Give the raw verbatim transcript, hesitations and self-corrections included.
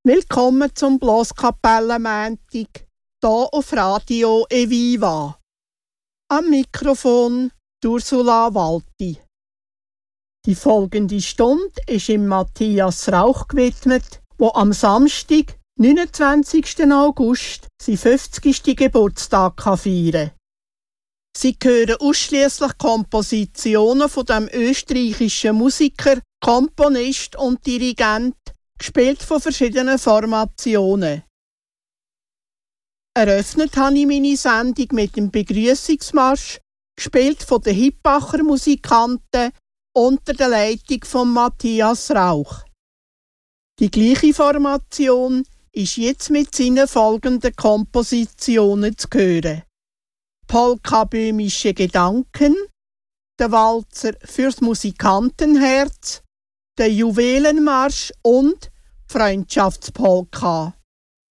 Willkommen zum Blaskapellenmäntig, hier auf Radio Eviva. Am Mikrofon Ursula Walti. Die folgende Stunde ist im Matthias Rauch gewidmet, der am Samstag, neunundzwanzigsten August, seinen fünfzigsten Geburtstag feiern kann. Sie hören ausschliesslich Kompositionen von dem österreichischen Musiker, Komponist und Dirigent, gespielt von verschiedenen Formationen. Eröffnet habe ich meine Sendung mit dem Begrüßungsmarsch, gespielt von den Hippacher Musikanten unter der Leitung von Matthias Rauch. Die gleiche Formation ist jetzt mit seinen folgenden Kompositionen zu hören: Polka-böhmische Gedanken, der Walzer fürs Musikantenherz, der Juwelenmarsch und Freundschaftspolka.